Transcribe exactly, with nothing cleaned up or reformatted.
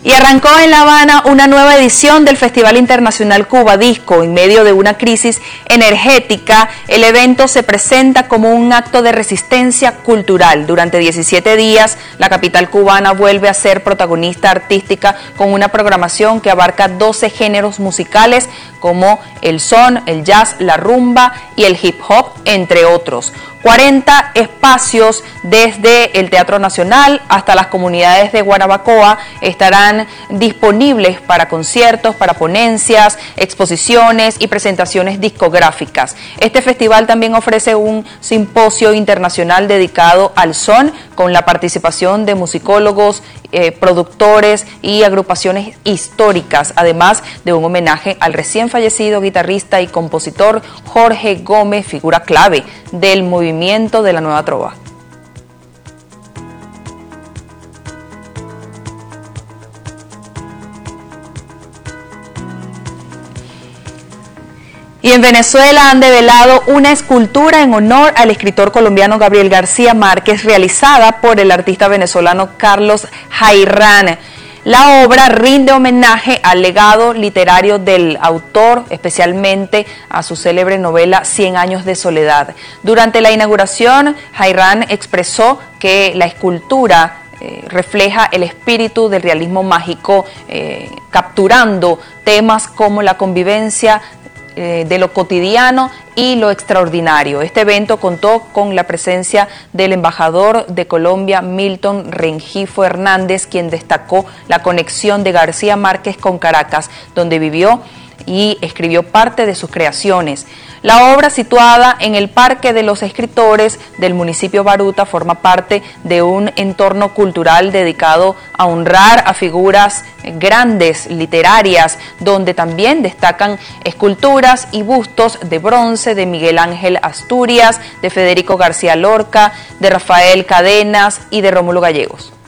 Y arrancó en La Habana una nueva edición del Festival Internacional Cuba Disco. En medio de una crisis energética, el evento se presenta como un acto de resistencia cultural. Durante diecisiete días, la capital cubana vuelve a ser protagonista artística con una programación que abarca doce géneros musicales como el son, el jazz, la rumba y el hip hop, entre otros. cuarenta espacios desde el Teatro Nacional hasta las comunidades de Guanabacoa estarán disponibles para conciertos, para ponencias, exposiciones y presentaciones discográficas. Este festival también ofrece un simposio internacional dedicado al son, con la participación de musicólogos, eh, productores y agrupaciones históricas, además de un homenaje al recién fallecido guitarrista y compositor Jorge Gómez, figura clave del movimiento de la Nueva Trova. Y en Venezuela han develado una escultura en honor al escritor colombiano Gabriel García Márquez, realizada por el artista venezolano Carlos Jairán. La obra rinde homenaje al legado literario del autor, especialmente a su célebre novela Cien años de soledad. Durante la inauguración, Jairán expresó que la escultura eh, refleja el espíritu del realismo mágico, eh, capturando temas como la convivencia Eh, de lo cotidiano y lo extraordinario. Este evento contó con la presencia del embajador de Colombia, Milton Rengifo Hernández, quien destacó la conexión de García Márquez con Caracas, donde vivió y escribió parte de sus creaciones. La obra, situada en el Parque de los Escritores del municipio Baruta, forma parte de un entorno cultural dedicado a honrar a figuras grandes, literarias, donde también destacan esculturas y bustos de bronce de Miguel Ángel Asturias, de Federico García Lorca, de Rafael Cadenas y de Rómulo Gallegos.